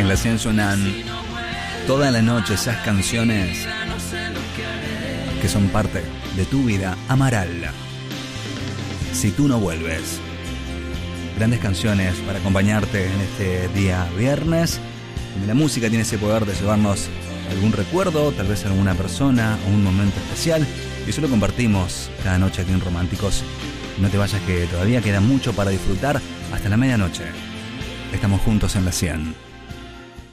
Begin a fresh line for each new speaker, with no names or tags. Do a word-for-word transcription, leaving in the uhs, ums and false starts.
la cien suenan toda la noche esas canciones que son parte de tu vida. Amaral, Si tú no vuelves. Grandes canciones para acompañarte en este día viernes, donde la música tiene ese poder de llevarnos algún recuerdo, tal vez alguna persona o un momento especial, y eso lo compartimos cada noche aquí en Románticos. No te vayas, que todavía queda mucho para disfrutar hasta la medianoche. Estamos juntos en la cien.